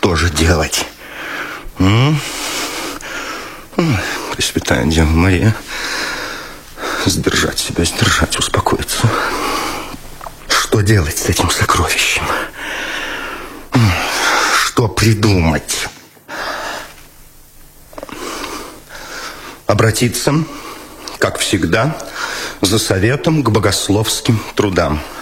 что же делать? Пресвятая Дева Мария, сдержать себя, сдержать, успокоиться. Что делать с этим сокровищем? Что придумать? Обратиться, как всегда, за советом к богословским трудам.